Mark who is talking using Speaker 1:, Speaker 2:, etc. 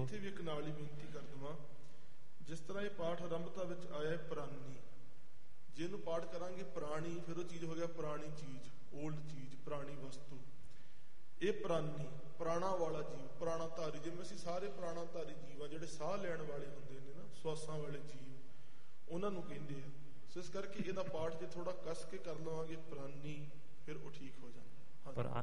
Speaker 1: ਇੱਥੇ ਵੀ ਇੱਕ ਨਾਲ ਹੀ ਬੇਨਤੀ ਕਰ ਦੇਵਾਂ, ਜਿਸ ਤਰ੍ਹਾਂ ਇਹ ਪਾਠ ਆਰੰਭਤਾ ਵਿੱਚ ਆਇਆ ਪ੍ਰਾਨੀ, ਜੇ ਇਹਨੂੰ ਪਾਠ ਕਰਾਂਗੇ ਪ੍ਰਾਣੀ, ਫਿਰ ਉਹ ਚੀਜ਼ ਹੋ ਗਿਆ ਪੁਰਾਣੀ ਚੀਜ਼, ਓਲਡ ਚੀਜ਼, ਪੁਰਾਣੀ ਵਸਤੂ। ਇਹ ਪ੍ਰਾਨੀ, ਪ੍ਰਾਣਾ ਵਾਲਾ ਜੀਵ, ਪ੍ਰਾਣਾ ਧਾਰੀ। ਜਿਵੇਂ ਅਸੀਂ ਸਾਰੇ ਪ੍ਰਾਣਾ ਧਾਰੀ ਜੀਵ ਆ, ਜਿਹੜੇ ਸਾਹ ਲੈਣ ਵਾਲੇ ਹੁੰਦੇ ਨੇ ਨਾ, ਸਵਾਸਾਂ ਵਾਲੇ ਜੀਵ, ਉਹਨਾਂ ਨੂੰ ਕਹਿੰਦੇ ਆ। ਸੋ ਇਸ ਕਰਕੇ ਇਹਦਾ ਪਾਠ ਜੇ ਥੋੜਾ ਕੱਸ ਕੇ ਕਰ ਲਵਾਂਗੇ ਪ੍ਰਾਨੀ, ਫਿਰ ਉਹ ਠੀਕ ਹੋ ਜਾਂਦਾ।